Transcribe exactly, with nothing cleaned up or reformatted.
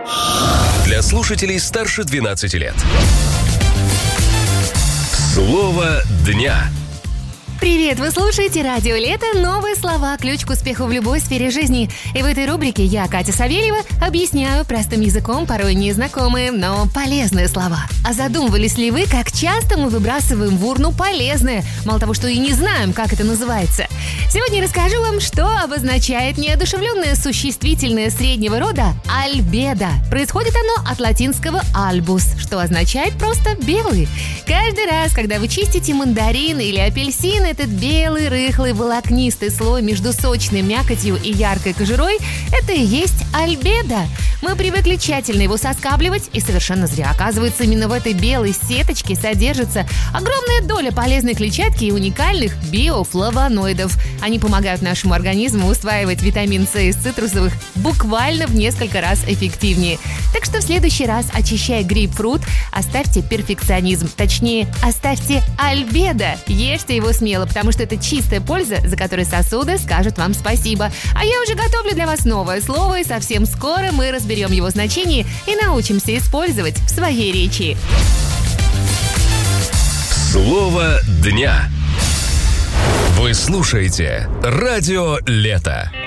Для слушателей старше двенадцати лет. Слово дня. Привет! Вы слушаете «Радио Лето». Новые слова, ключ к успеху в любой сфере жизни. И в этой рубрике я, Катя Савельева, объясняю простым языком порой незнакомые, но полезные слова. А задумывались ли вы, как часто мы выбрасываем в урну полезное? Мало того, что и не знаем, как это называется. Сегодня расскажу вам, что обозначает неодушевленное существительное среднего рода «альбедо». Происходит оно от латинского «albus», что означает просто «белый». Каждый раз, когда вы чистите мандарин или апельсин, этот белый, рыхлый, волокнистый слой между сочной мякотью и яркой кожурой – это и есть альбедо. Мы привыкли тщательно его соскабливать, и совершенно зря. Оказывается, именно в этой белой сеточке содержится огромная доля полезной клетчатки и уникальных биофлавоноидов. Они помогают нашему организму усваивать витамин С из цитрусовых буквально в несколько раз эффективнее. Так что в следующий раз, очищая грейпфрут, оставьте перфекционизм. Точнее, оставьте альбедо. Ешьте его смело, потому что это чистая польза, за которой сосуды скажут вам спасибо. А я уже готовлю для вас новое слово, и совсем скоро мы разберем его значение и научимся использовать в своей речи. Слово дня. Вы слушаете «Радио Лето».